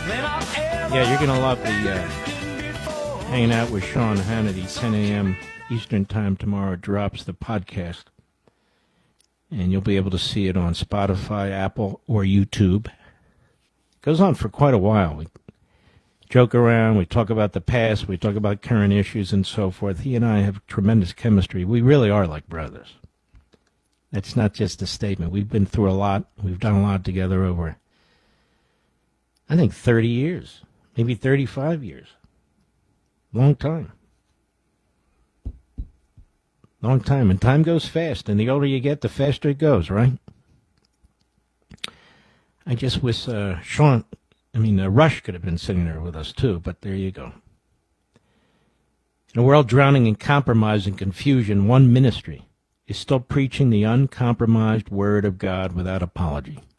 Yeah, you're going to love the hanging out with Sean Hannity, 10 a.m. Eastern Time tomorrow drops the podcast. And you'll be able to see it on Spotify, Apple, or YouTube. It goes on for quite a while. We joke around, we talk about the past, we talk about current issues and so forth. He and I have tremendous chemistry. We really are like brothers. That's not just a statement. We've been through a lot. We've done a lot together over, I think, 30 years, maybe 35 years. Long time. Long time. And time goes fast. And the older you get, the faster it goes, right? I just wish Rush could have been sitting there with us too, but there you go. In a world drowning in compromise and confusion, one ministry is still preaching the uncompromised word of God without apology.